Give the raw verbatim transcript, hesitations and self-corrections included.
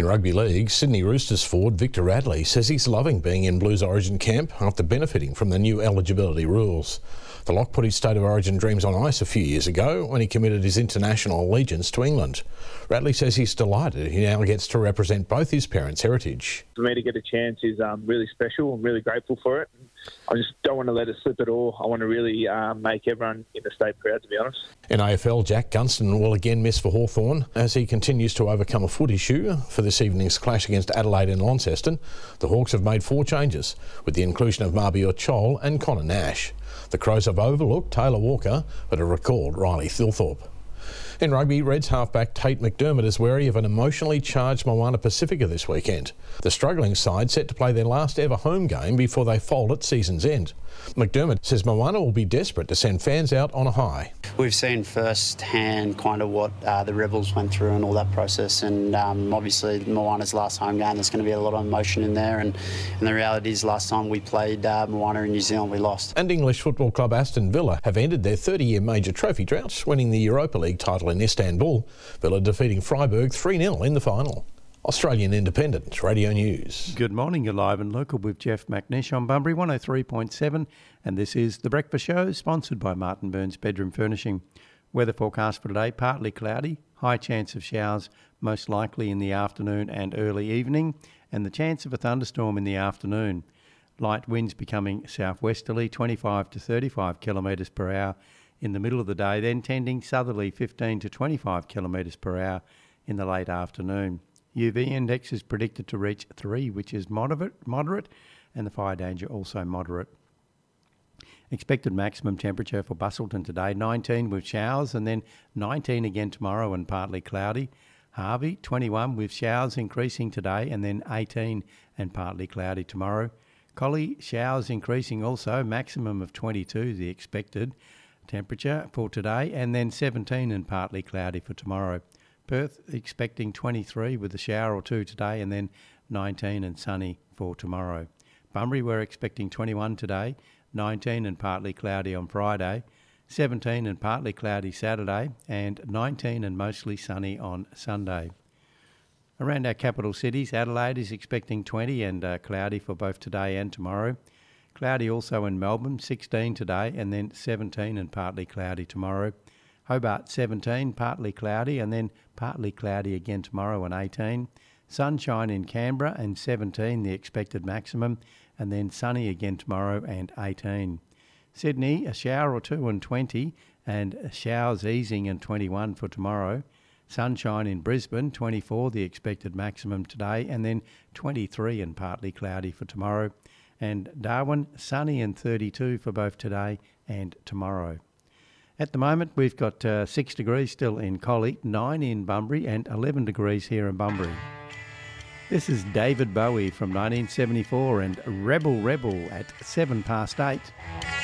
In rugby league, Sydney Roosters forward Victor Radley says he's loving being in Blues Origin camp after benefiting from the new eligibility rules. The Lock put his State of Origin dreams on ice a few years ago when he committed his international allegiance to England. Radley says he's delighted he now gets to represent both his parents' heritage. For me to get a chance is um, really special. I'm really grateful for it. I just don't want to let it slip at all. I want to really uh, make everyone in the state proud, to be honest. In A F L, Jack Gunston will again miss for Hawthorn as he continues to overcome a foot issue for this evening's clash against Adelaide and Launceston. The Hawks have made four changes, with the inclusion of Mabior Chol and Connor Nash. The Crows have overlooked Taylor Walker, but have recalled Riley Thilthorpe. In rugby, Reds halfback Tate McDermott is wary of an emotionally charged Moana Pacifica this weekend. The struggling side set to play their last ever home game before they fold at season's end. McDermott says Moana will be desperate to send fans out on a high. We've seen first-hand kind of what uh, the Rebels went through and all that process, and um, obviously Moana's last home game, there's going to be a lot of emotion in there, and, and the reality is last time we played uh, Moana in New Zealand, we lost. And English football club Aston Villa have ended their thirty-year major trophy drought, winning the Europa League title in Istanbul. Villa defeating Freiburg three nil in the final. Australian Independent Radio News. Good morning, you're live and local with Jeff McNish on Bunbury one oh three point seven, and this is The Breakfast Show, sponsored by Martin Burns Bedroom Furnishing. Weather forecast for today, partly cloudy, high chance of showers, most likely in the afternoon and early evening, and the chance of a thunderstorm in the afternoon. Light winds becoming southwesterly, twenty-five to thirty-five kilometres per hour in the middle of the day, then tending southerly, fifteen to twenty-five kilometres per hour in the late afternoon. U V index is predicted to reach three, which is moderate, moderate, and the fire danger also moderate. Expected maximum temperature for Busselton today, nineteen with showers, and then nineteen again tomorrow and partly cloudy. Harvey, twenty-one with showers increasing today, and then eighteen and partly cloudy tomorrow. Collie, showers increasing also, maximum of twenty-two the expected temperature for today, and then seventeen and partly cloudy for tomorrow. Perth expecting twenty-three with a shower or two today, and then nineteen and sunny for tomorrow. Bunbury, we're expecting twenty-one today, nineteen and partly cloudy on Friday, seventeen and partly cloudy Saturday, and nineteen and mostly sunny on Sunday. Around our capital cities, Adelaide is expecting twenty and uh, cloudy for both today and tomorrow. Cloudy also in Melbourne, sixteen today, and then seventeen and partly cloudy tomorrow. Hobart, seventeen, partly cloudy, and then partly cloudy again tomorrow and eighteen. Sunshine in Canberra and seventeen, the expected maximum, and then sunny again tomorrow and eighteen. Sydney, a shower or two and twenty, and showers easing and twenty-one for tomorrow. Sunshine in Brisbane, twenty-four, the expected maximum today, and then twenty-three and partly cloudy for tomorrow. And Darwin, sunny and thirty-two for both today and tomorrow. At the moment, we've got uh, six degrees still in Collie, nine in Bunbury, and eleven degrees here in Bunbury. This is David Bowie from nineteen seventy-four and Rebel Rebel at seven past eight.